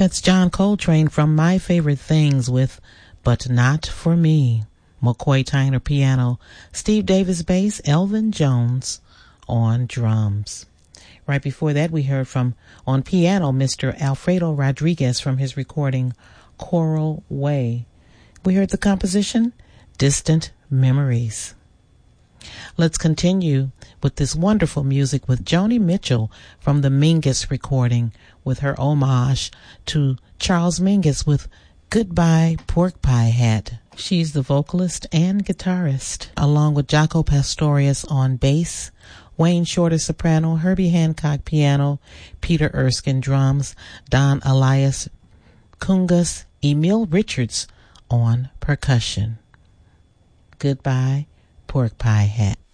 That's John Coltrane from My Favorite Things with But Not For Me. McCoy Tyner piano, Steve Davis bass, Elvin Jones on drums. Right before that, we heard from, on piano, Mr. Alfredo Rodriguez from his recording Coral Way. We heard the composition, Distant Memories. Let's continue with this wonderful music with Joni Mitchell from the Mingus recording with her homage to Charles Mingus with Goodbye Pork Pie Hat. She's the vocalist and guitarist, along with Jaco Pastorius on bass, Wayne Shorter soprano, Herbie Hancock piano, Peter Erskine drums, Don Elias congas, Emil Richards on percussion. Goodbye Pork Pie Hat.